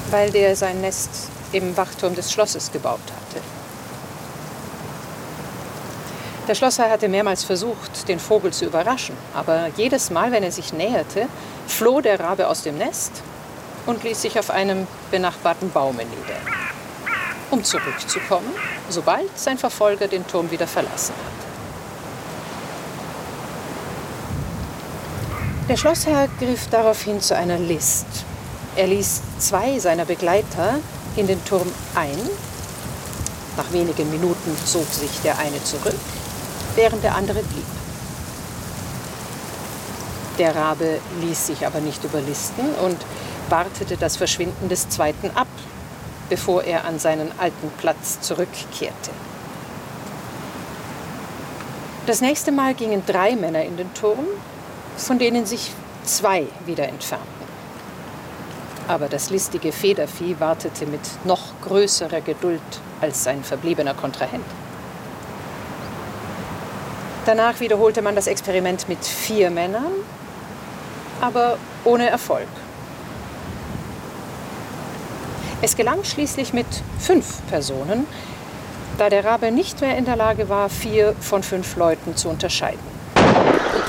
weil der sein Nest im Wachturm des Schlosses gebaut hatte. Der Schlossherr hatte mehrmals versucht, den Vogel zu überraschen, aber jedes Mal, wenn er sich näherte, floh der Rabe aus dem Nest und ließ sich auf einem benachbarten Baume nieder, um zurückzukommen, sobald sein Verfolger den Turm wieder verlassen hatte. Der Schlossherr griff daraufhin zu einer List. Er ließ 2 seiner Begleiter in den Turm ein. Nach wenigen Minuten zog sich der eine zurück, während der andere blieb. Der Rabe ließ sich aber nicht überlisten und wartete das Verschwinden des zweiten ab, bevor er an seinen alten Platz zurückkehrte. Das nächste Mal gingen 3 Männer in den Turm, von denen sich 2 wieder entfernten. Aber das listige Federvieh wartete mit noch größerer Geduld als sein verbliebener Kontrahent. Danach wiederholte man das Experiment mit 4 Männern, aber ohne Erfolg. Es gelang schließlich mit 5 Personen, da der Rabe nicht mehr in der Lage war, 4 von 5 Leuten zu unterscheiden.